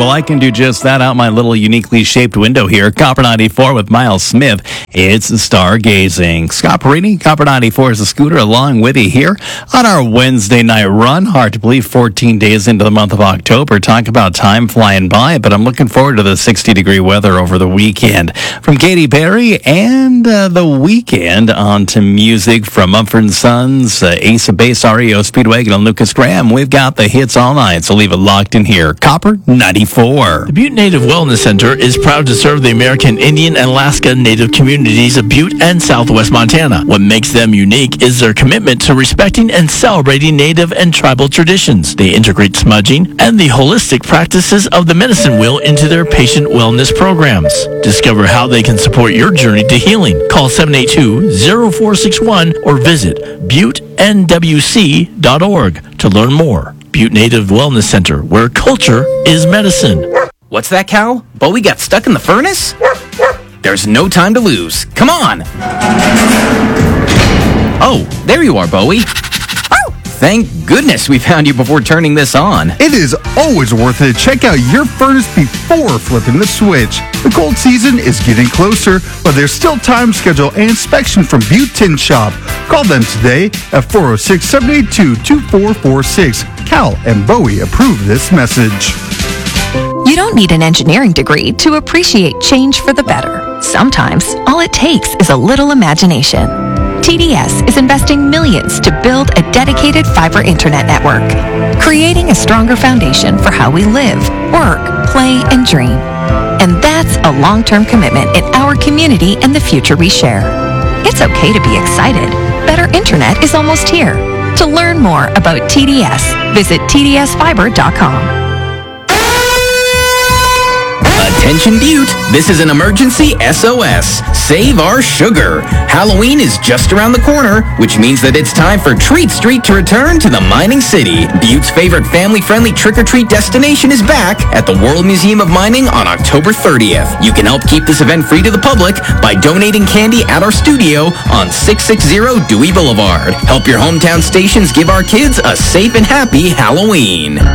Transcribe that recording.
Well, I can do just that out my little uniquely shaped window here. Copper 94 with Miles Smith. It's stargazing. Scott Perini, Copper 94 is a scooter along with you here on our Wednesday night run. Hard to believe 14 days into the month of October. Talk about time flying by, but I'm looking forward to the 60-degree weather over the weekend. From Katy Perry and The Weeknd on to music from Mumford & Sons, Ace of Base, REO Speedwagon, and Lucas Graham. We've got the hits all night, so leave it locked in here. Copper 94. The Butte Native Wellness Center is proud to serve the American Indian and Alaska Native communities of Butte and Southwest Montana. What makes them unique is their commitment to respecting and celebrating Native and tribal traditions. They integrate smudging and the holistic practices of the medicine wheel into their patient wellness programs. Discover how they can support your journey to healing. Call 782-0461 or visit butenwc.org to learn more. Butte Native Wellness Center, where culture is medicine. What's that, Cal? Bowie got stuck in the furnace? There's no time to lose. Come on! Oh, there you are, Bowie. Thank goodness we found you before turning this on. It is always worth it to check out your furnace before flipping the switch. The cold season is getting closer, but there's still time, schedule, and inspection from Butte Tin Shop. Call them today at 406-782-2446. Cal and Bowie approve this message. You don't need an engineering degree to appreciate change for the better. Sometimes, all it takes is a little imagination. TDS is investing millions to build a dedicated fiber internet network, creating a stronger foundation for how we live, work, play, and dream. And that's a long-term commitment in our community and the future we share. It's okay to be excited. Better internet is almost here. To learn more about TDS, visit tdsfiber.com. Attention Butte, this is an emergency SOS. Save our sugar. Halloween is just around the corner, which means that it's time for Treat Street to return to the mining city. Butte's favorite family-friendly trick-or-treat destination is back at the World Museum of Mining on October 30th. You can help keep this event free to the public by donating candy at our studio on 660 Dewey Boulevard. Help your hometown stations give our kids a safe and happy Halloween.